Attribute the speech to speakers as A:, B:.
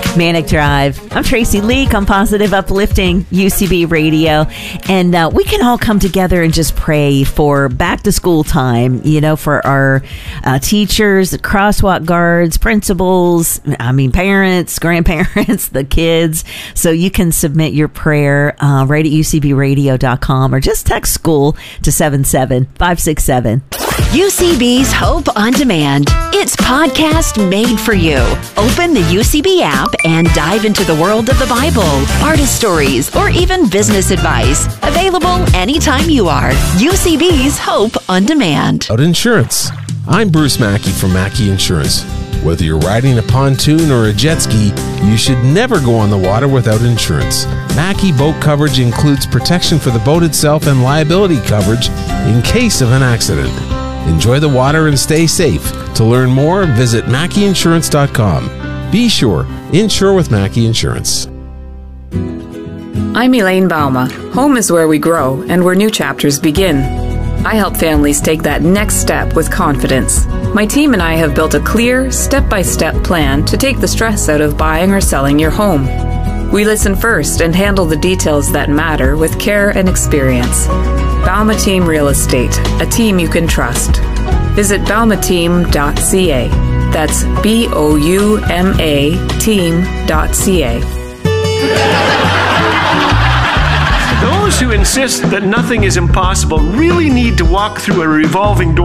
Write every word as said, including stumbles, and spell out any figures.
A: Manic Drive. I'm Tracy Leak on Positive Uplifting U C B Radio. And uh, we can all come together and just pray for back to school time, you know, for our uh, teachers, crosswalk guards, principals, I mean, parents, grandparents, the kids. So you can submit your prayer uh, right at U C B radio dot com or just text school to seven seven five six seven.
B: U C B's Hope on Demand. It's podcast made for you. Open the U C B app and dive into the world of the Bible, artist stories, or even business advice. Available anytime you are. U C B's Hope on Demand.
C: Out insurance. I'm Bruce Mackey from Mackey Insurance. Whether you're riding a pontoon or a jet ski, you should never go on the water without insurance. Mackey boat coverage includes protection for the boat itself and liability coverage in case of an accident. Enjoy the water and stay safe. To learn more, visit Mackey Insurance dot com. Be sure, insure with Mackey Insurance.
D: I'm Elaine Bauma. Home is where we grow and where new chapters begin. I help families take that next step with confidence. My team and I have built a clear, step-by-step plan to take the stress out of buying or selling your home. We listen first and handle the details that matter with care and experience. Bauma Team Real Estate, a team you can trust. Visit bauma team dot c a. That's B O U M A team dot c a.
E: Those who insist that nothing is impossible really need to walk through a revolving door